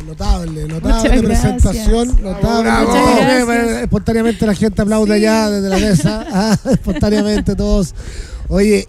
notable Muchas presentación. gracias. Notable. Muchas gracias. Espontáneamente la gente aplaude allá desde la mesa. Espontáneamente todos. Oye,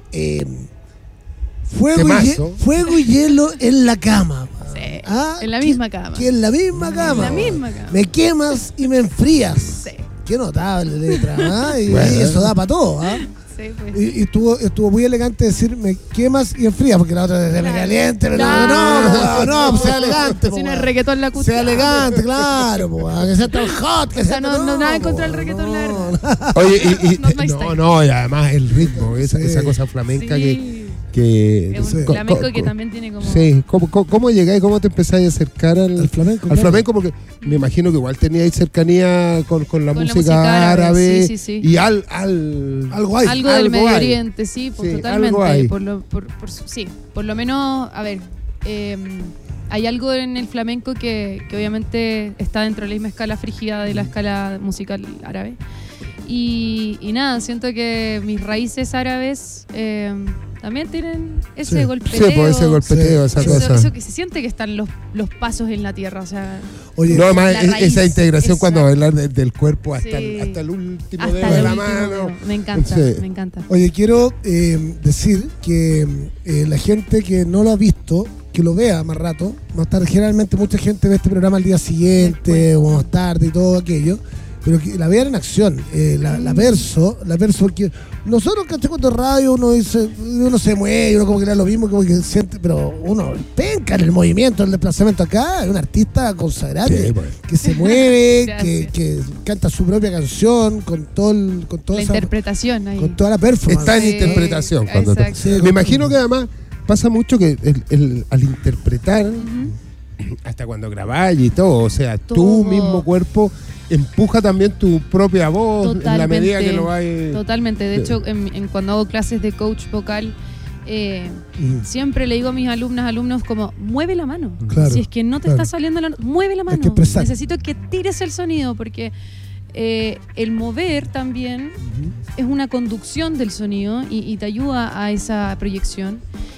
fuego y hielo en la cama. Sí, en la misma cama. Que en la misma cama. En la misma cama. Me quemas y me enfrías. Sí. Qué notable letra. Y Bueno. eso da para todo. Sí, pues. Y estuvo muy elegante decir me quemas y enfrías, porque la otra es me caliente, pero no, sea elegante. Si no es reggaetón la acústica. Sea elegante, claro, que sea tan hot, que O sea, sea no nada en contra del reggaetón, la verdad. Oye, y No, y además el ritmo, esa cosa flamenca Sí. que Es un flamenco que también tiene como... Sí, ¿cómo llegáis? ¿Cómo te empezáis a acercar al flamenco? Al flamenco, porque me imagino que igual teníais cercanía con la música música árabe, árabe. sí. Y algo hay. Algo del Algo Medio hay. Oriente, sí, pues Sí, totalmente. algo hay. Sí, por lo menos, a ver, hay algo en el flamenco que obviamente está dentro de la misma escala frígida de la escala musical árabe. Y nada, siento que mis raíces árabes también tienen ese golpeteo. Sí, pues ese golpeteo, esa cosa. Eso que se siente que están los pasos en la tierra, o sea... Oye, No, además la raíz, esa integración esa- cuando bailar del cuerpo hasta, Sí. hasta el último Hasta dedo de el la último mano. dedo. Me encanta, Sí. me encanta. Oye, quiero decir que la gente que no lo ha visto, que lo vea más rato, más tarde, generalmente mucha gente ve este programa al día siguiente Después. o más tarde y todo aquello, pero que la vean en acción, la verso, porque nosotros que hacemos de radio uno dice, uno se mueve, uno como que era lo mismo, como que siente, pero uno penca en el movimiento, el desplazamiento acá, es un artista consagrado Sí, pues. que se mueve, Gracias. que canta su propia canción con toda La esa, interpretación ahí. con toda la performance. Está en Sí, interpretación. exacto. Sí, Me imagino que además pasa mucho que al interpretar, Ujú. hasta cuando grabáis y todo, o sea, tu Todo. mismo cuerpo empuja también tu propia voz en la Totalmente. medida que lo vais... Totalmente. De Sí. hecho, cuando hago clases de coach vocal, siempre le digo a mis alumnos como, mueve la mano. Claro, Si es que no te claro. está saliendo mueve la Hay mano. que expresar. Necesito que tires el sonido porque el mover también es una conducción del sonido y te ayuda a esa proyección.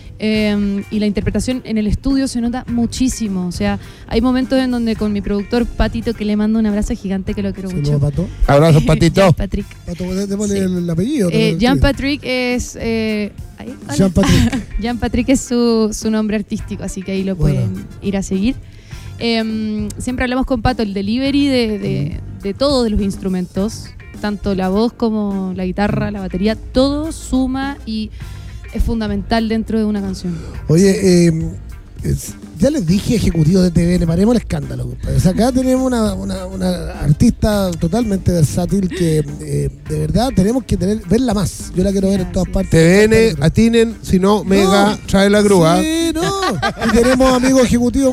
Y la interpretación en el estudio se nota muchísimo. O sea, hay momentos en donde con mi productor Patito, que le mando un abrazo gigante, que lo quiero Saludos, mucho. Pato. Abrazo, Patito. Jean-Patrick. Pato, démosle Sí. el apellido. Jean-Patrick es... ahí, hola. Jean-Patrick. Jean-Patrick es su nombre artístico, así que ahí lo pueden Bueno. ir a seguir. Siempre hablamos con Pato, el delivery de todos los instrumentos, tanto la voz como la guitarra, la batería, todo suma y es fundamental dentro de una canción. Oye, ya les dije, ejecutivo de TVN, paremos el escándalo, compadre. O sea, acá tenemos una artista totalmente versátil que de verdad tenemos que verla más. Yo la quiero ver en todas partes. TVN, atinen, si no, Mega, trae la grúa. Sí, no. Y tenemos amigos ejecutivos